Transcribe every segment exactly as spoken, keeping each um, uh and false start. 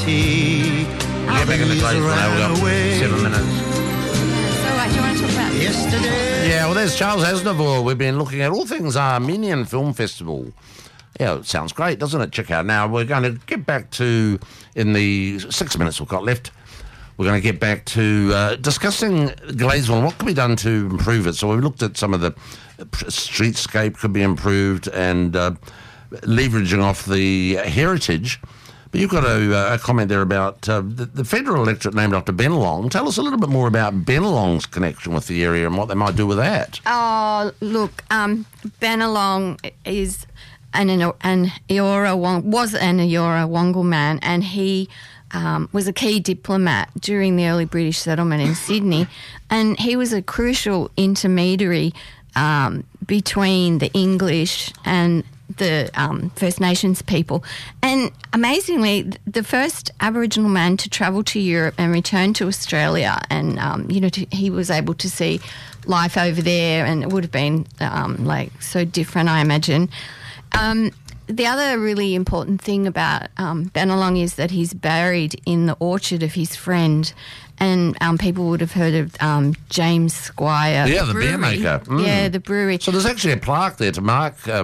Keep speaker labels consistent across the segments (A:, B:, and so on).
A: city.
B: Get back in the Gladesville now. We've got seven minutes.
C: So what do you want to talk about?
A: Yesterday.
B: Yeah, well, there's Charles Aznavour. We've been looking at all things Armenian Film Festival. Yeah, it sounds great, doesn't it? Check out. Now, we're going to get back to, in the six minutes we've got left, we're going to get back to uh, discussing Gladesville and what can be done to improve it. So we've looked at some of the streetscape could be improved and uh, leveraging off the heritage. But you've got a, uh, a comment there about uh, the, the federal electorate named after Bennelong. Tell us a little bit more about Bennelong's connection with the area and what they might do with that.
C: Oh, look, um, Bennelong is an, an Eora, was an Eora Wongal man, and he um, was a key diplomat during the early British settlement in Sydney, and he was a crucial intermediary um, between the English and the um, First Nations people. And amazingly, the first Aboriginal man to travel to Europe and return to Australia, and, um, you know, to, he was able to see life over there, and it would have been, um, like, so different, I imagine. Um, the other really important thing about um, Bennelong is that he's buried in the orchard of his friend, and um, people would have heard of um, James Squire.
B: Yeah, the
C: brewery.
B: beer maker. Mm.
C: Yeah, the brewery.
B: So there's actually a plaque there to mark uh,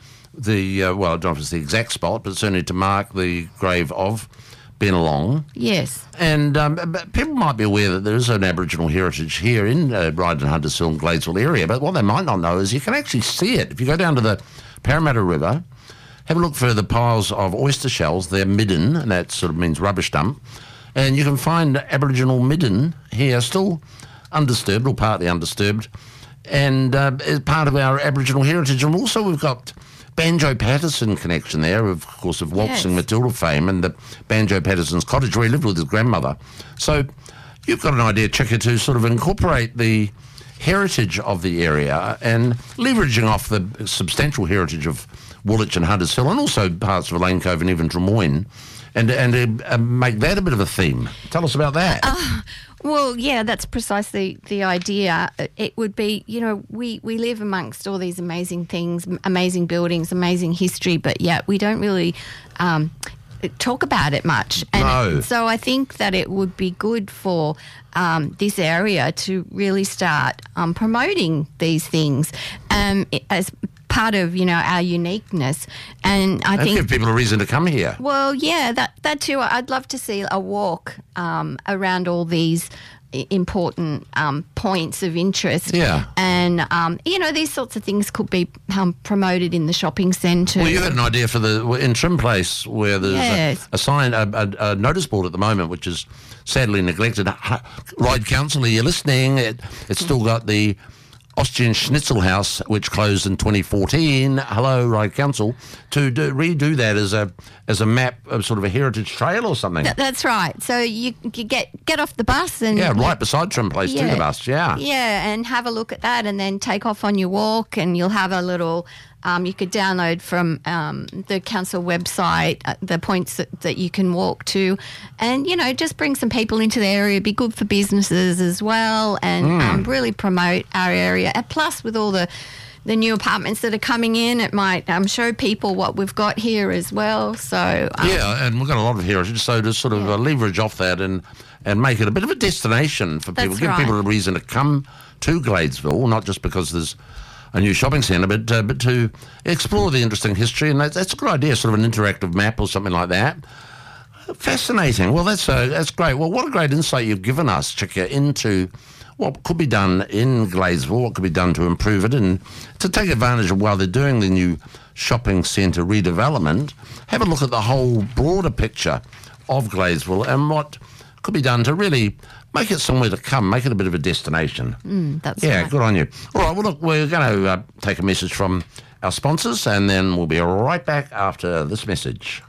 B: the, uh, well, I don't know if it's the exact spot, but certainly to mark the grave of Bennelong.
C: Yes.
B: And um, but people might be aware that there is an Aboriginal heritage here in uh, Ryde and Hunters Hill and Gladesville area, but what they might not know is you can actually see it. If you go down to the Parramatta River, have a look for the piles of oyster shells. They're midden, and that sort of means rubbish dump. And you can find Aboriginal midden here still undisturbed or partly undisturbed, and uh, is part of our Aboriginal heritage. And also we've got Banjo Patterson connection there, of course, of Waltzing
C: Yes.
B: Matilda fame, and the Banjo Patterson's cottage where he lived with his grandmother. So you've got an idea, Chicker, to sort of incorporate the heritage of the area and leveraging off the substantial heritage of Woolwich and Hunters Hill, and also parts of Lane Cove and even Drummoyne, and and uh, make that a bit of a theme. Tell us about that.
C: Uh, well, yeah, that's precisely the idea. It would be, you know, we, we live amongst all these amazing things, amazing buildings, amazing history, but yet we don't really um, talk about it much. And
B: No.
C: so I think that it would be good for um, this area to really start um, promoting these things um, as part of, you know, our uniqueness. And I
B: and
C: think
B: give people a reason to come here.
C: well, yeah, that, that too. I'd love to see a walk um, around all these i- important um, points of interest.
B: Yeah.
C: And, um, you know, these sorts of things could be um, promoted in the shopping centre.
B: Well, you had an idea for the in Trim Place where there's
C: Yes.
B: a, a sign, a, a, a notice board at the moment, which is sadly neglected. Ryde Council, are you listening? It, it's still got the Austrian Schnitzel House, which closed in twenty fourteen. Hello, Ryde Council, to do, redo that as a as a map of sort of a heritage trail or something.
C: Th- that's right. So you, you get get off the bus and
B: Yeah, right beside Trim Place to
C: Yeah.
B: the bus. Yeah.
C: Yeah, and have a look at that, and then take off on your walk, and you'll have a little. Um, you could download from um, the council website uh, the points that, that you can walk to, and you know, just bring some people into the area. Be good for businesses as well, and
B: Mm.
C: um, really promote our area. And plus, with all the the new apartments that are coming in, it might um, show people what we've got here as well. So um,
B: Yeah, and we've got a lot of heritage, so to sort of
C: Yeah.
B: uh, leverage off that and, and make it a bit of a destination for people,
C: That's
B: give
C: right.
B: people a reason to come to Gladesville, not just because there's a new shopping centre, but uh, but to explore the interesting history, and that's, that's a good idea, sort of an interactive map or something like that. Fascinating. Well, that's uh, that's great. Well, what a great insight you've given us, Chika, into what could be done in Gladesville, what could be done to improve it, and to take advantage of while they're doing the new shopping centre redevelopment, have a look at the whole broader picture of Gladesville and what could be done to really make it somewhere to come, make it a bit of a destination.
C: mm, that's
B: Yeah,
C: right.
B: good on you. All right, well, look, we're going to uh, take a message from our sponsors, and then we'll be right back after this message.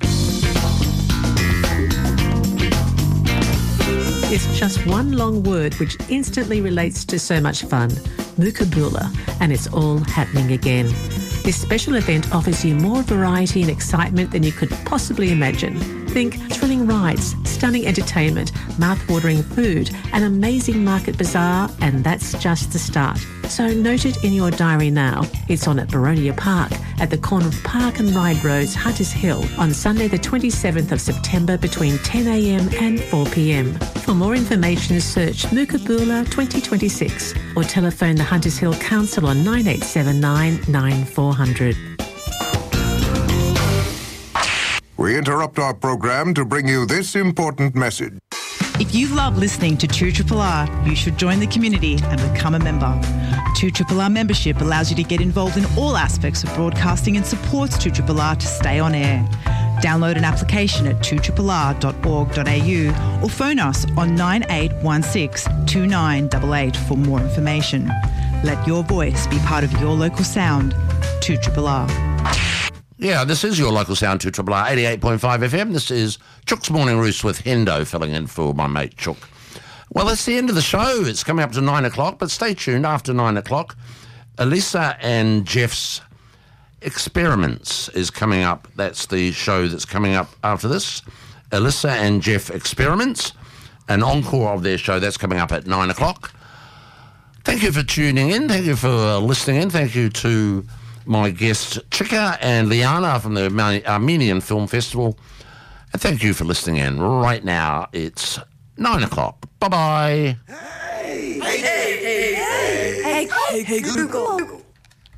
D: It's just one long word which instantly relates to so much fun, Mookaboola, and it's all happening again. This special event offers you more variety and excitement than you could possibly imagine. Think thrilling rides, stunning entertainment, mouth-watering food, an amazing market bazaar, and that's just the start. So note it in your diary now. It's on at Baronia Park at the corner of Park and Ride Roads, Hunters Hill, on Sunday the twenty-seventh of September between ten a m and four p m. For more information, search Mookaboola twenty twenty-six or telephone the Hunters Hill Council on nine eight seven nine, nine four zero zero.
A: We interrupt our program to bring you this important message.
E: If you love listening to two R R R, you should join the community and become a member. two R R R membership allows you to get involved in all aspects of broadcasting and supports two R R R to stay on air. Download an application at two R R R dot org dot a u or phone us on nine eight one six, two nine eight eight for more information. Let your voice be part of your local sound. two R R R.
B: Yeah, this is your local sound, two R R R eighty-eight point five F M. This is Chook's Morning Roost with Hendo filling in for my mate Chook. Well, that's the end of the show. It's coming up to nine o'clock, but stay tuned after nine o'clock. Elisa and Jeff's Experiments is coming up. That's the show that's coming up after this. Elisa and Jeff Experiments, an encore of their show. That's coming up at nine o'clock. Thank you for tuning in. Thank you for uh, listening in. Thank you to my guests Chika and Liana from the Armenian Film Festival. And thank you for listening in. Right now, it's nine o'clock. Bye-bye.
F: Hey, hey, hey, hey, hey, hey, hey, Google.